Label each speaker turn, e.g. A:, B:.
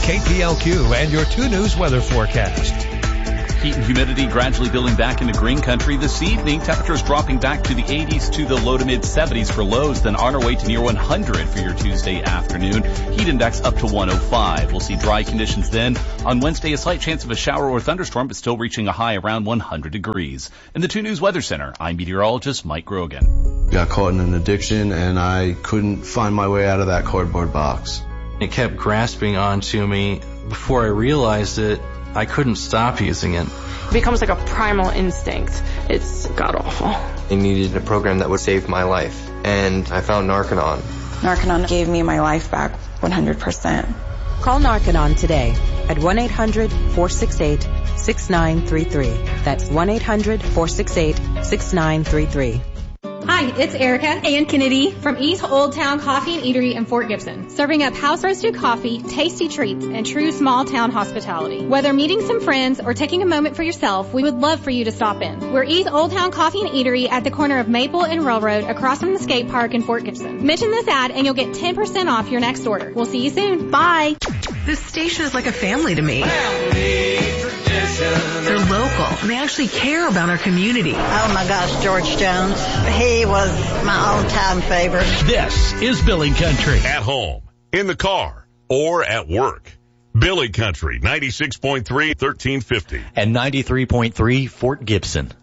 A: KPLQ and your 2 News weather forecast.
B: Heat and humidity gradually building back into green country this evening. Temperatures dropping back to the 80s to the low to mid 70s for lows, then on our way to near 100 for your Tuesday afternoon. Heat index up to 105. We'll see dry conditions then. On Wednesday, a slight chance of a shower or thunderstorm, but still reaching a high around 100 degrees. In the 2 News Weather Center, I'm meteorologist Mike Grogan.
C: Got caught in an addiction and I couldn't find my way out of that cardboard box.
D: It kept grasping onto me. Before I realized it, I couldn't stop using it.
E: It becomes like a primal instinct. It's god-awful.
F: I needed a program that would save my life, and I found Narconon.
G: Narconon gave me my life back 100%.
H: Call Narconon today at 1-800-468-6933. That's 1-800-468-6933.
I: Hi, it's Erica and Kennedy from East Old Town Coffee and Eatery in Fort Gibson, serving up house-roasted coffee, tasty treats, and true small-town hospitality. Whether meeting some friends or taking a moment for yourself, we would love for you to stop in. We're East Old Town Coffee and Eatery at the corner of Maple and Railroad across from the skate park in Fort Gibson. Mention this ad and you'll get 10% off your next order. We'll see you soon. Bye.
J: This station is like a family to me. They're local, and they actually care about our community.
K: Oh my gosh, George Jones. He was my all-time favorite.
A: This is Billy Country.
L: At home, in the car, or at work. Billy Country, 96.3, 1350.
M: And 93.3, Fort Gibson.